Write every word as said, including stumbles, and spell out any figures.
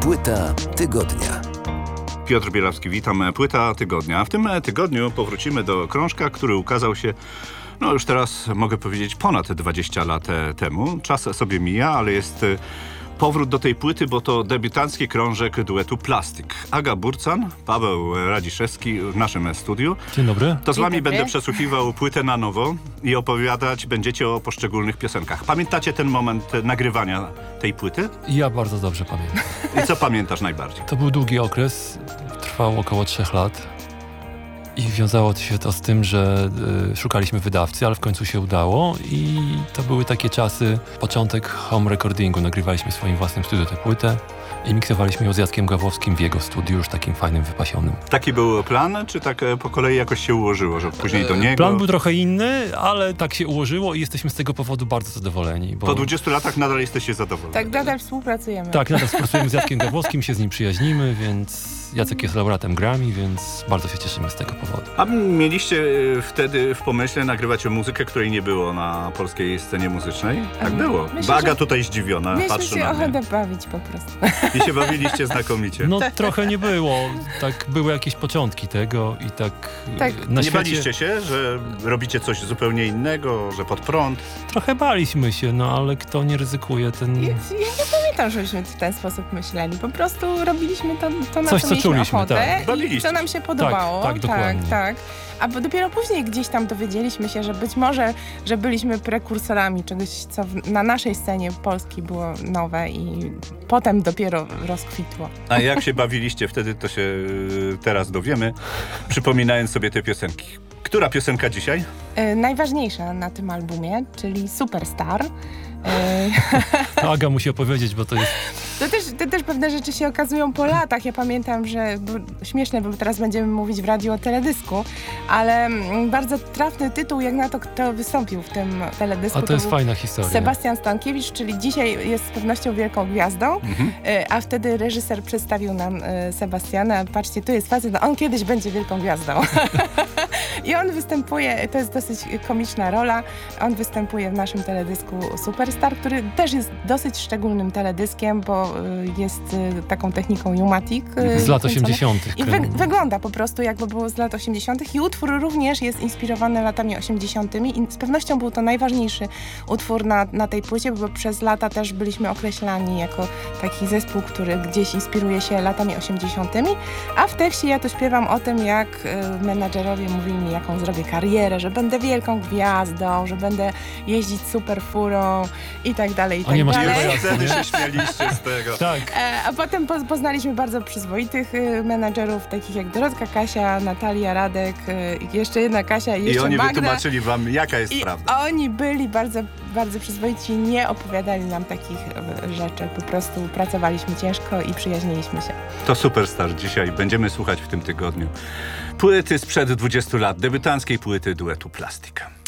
Płyta tygodnia. Piotr Bielawski, witam. Płyta tygodnia. W tym tygodniu powrócimy do krążka, który ukazał się, no już teraz mogę powiedzieć, ponad dwadzieścia lat temu. Czas sobie mija, ale jest powrót do tej płyty, bo to debiutancki krążek duetu Plastik. Aga Burcan, Paweł Radziszewski w naszym studiu. Dzień dobry. To z wami Dzień dobry. będę przesłuchiwał płytę na nowo i opowiadać będziecie o poszczególnych piosenkach. Pamiętacie ten moment nagrywania tej płyty? Ja bardzo dobrze pamiętam. I co pamiętasz najbardziej? To był długi okres, trwał około trzech lat i wiązało się to z tym, że y, szukaliśmy wydawcy, ale w końcu się udało i to były takie czasy, początek home recordingu. Nagrywaliśmy w swoim własnym studiu tę płytę i miksowaliśmy ją z Jackiem Gawłowskim w jego studiu, już takim fajnym, wypasionym. Taki był plan, czy tak po kolei jakoś się ułożyło, że później do niego... Plan był trochę inny, ale tak się ułożyło i jesteśmy z tego powodu bardzo zadowoleni. Bo... Po dwudziestu latach nadal jesteście zadowoleni. Tak, nadal współpracujemy. Tak, nadal współpracujemy z Jackiem Gawłowskim, się z nim przyjaźnimy, więc Jacek jest laureatem Grammy, więc bardzo się cieszymy z tego powodu. A mieliście wtedy w pomyśle nagrywać muzykę, której nie było na polskiej scenie muzycznej? Tak Um, było. myślę, Baga że- tutaj zdziwiona, Mieliśmy patrzy się na mnie. ochotę bawić po prostu. I się bawiliście znakomicie. No trochę nie było, tak były jakieś początki tego i tak, Tak. na nie świecie baliście się, że robicie coś zupełnie innego, że pod prąd? trochę baliśmy się, no ale kto nie ryzykuje, ten... Ja, ja nie pamiętam, żebyśmy w ten sposób myśleli. Po prostu robiliśmy to, to na Coś, co co mieliśmy czuliśmy, ochotę tak. i Bawiliście co nam się podobało. tak, dokładnie. tak, tak. A bo dopiero później gdzieś tam dowiedzieliśmy się, że być może, że byliśmy prekursorami czegoś, co w, na naszej scenie polskiej było nowe i potem dopiero rozkwitło. A jak się bawiliście wtedy, to się y, teraz dowiemy, przypominając sobie te piosenki. Która piosenka dzisiaj? E, najważniejsza na tym albumie, czyli Superstar. E, To Aga musi opowiedzieć, bo to jest... To też, to też pewne rzeczy się okazują po latach. Ja pamiętam, że bo, śmieszne, bo teraz będziemy mówić w radiu o teledysku, ale mm, bardzo trafny tytuł, jak na to, kto wystąpił w tym teledysku. A to jest był fajna historia. Sebastian Stankiewicz, czyli dzisiaj jest z pewnością wielką gwiazdą, Mhm. e, a wtedy reżyser przedstawił nam e, Sebastiana. Patrzcie, tu jest facet, on kiedyś będzie wielką gwiazdą. I on występuje, to jest dosyć komiczna rola, on występuje w naszym teledysku Superstar, który też jest dosyć szczególnym teledyskiem, bo y, jest y, taką techniką Numatic. y, Z lat kręcony. osiemdziesiątych. I wy, wygląda po prostu jakby było z lat osiemdziesiątych. I utwór również jest inspirowany latami osiemdziesiątymi i z pewnością był to najważniejszy utwór na, na tej płycie, bo przez lata też byliśmy określani jako taki zespół, który gdzieś inspiruje się latami osiemdziesiątymi. A w tekście ja tu śpiewam o tym, jak y, menadżerowie mówili mi, jaką zrobię karierę, że będę wielką gwiazdą, że będę jeździć super furą i tak dalej, i A tak nie masz dalej. prawa I jazdy, wtedy nie? się śmialiście z tego. Tak. E, A potem po, poznaliśmy bardzo przyzwoitych y, menadżerów, takich jak Dorotka Kasia, Natalia Radek, y, i jeszcze jedna Kasia i I jeszcze oni Magda. wytłumaczyli wam, jaka jest I prawda. oni byli bardzo, bardzo przyzwoici, nie opowiadali nam takich e, rzeczy. Po prostu pracowaliśmy ciężko i przyjaźniliśmy się. To Superstar dzisiaj będziemy słuchać w tym tygodniu. Płyty sprzed dwudziestu lat, debiutanckiej płyty duetu Plastik.